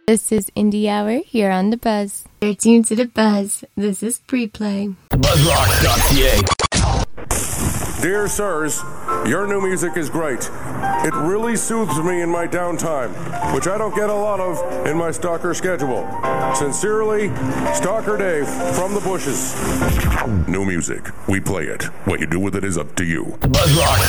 This is Indie Hour here on The Buzz. You're tuned to The Buzz. This is Pre-Play. BuzzRock.ca. Dear sirs, your new music is great. It really soothes me in my downtime, which I don't get a lot of in my stalker schedule. Sincerely, Stalker Dave from the bushes. New music. We play it. What you do with it is up to you. BuzzRock.